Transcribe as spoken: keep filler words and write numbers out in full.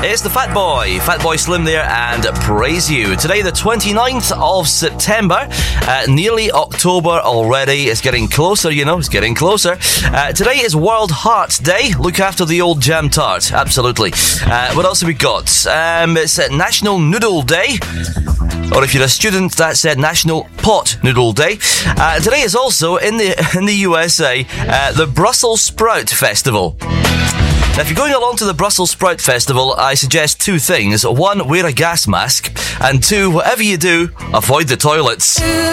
It's the Fat Boy, Fatboy Slim there, and Praise You. Today, the twenty-ninth of September, uh, nearly October already. It's getting closer, you know, it's getting closer. Uh, today is World Heart Day. Look after the old jam tart, absolutely. Uh, what else have we got? Um, it's uh, National Noodle Day. Or if you're a student, that's uh, National Pot Noodle Day. Uh, today is also, in the in the U S A, uh, the Brussels Sprout Festival. Now, if you're going along to the Brussels Sprout Festival, I suggest two things. One, wear a gas mask. And two, whatever you do, avoid the toilets.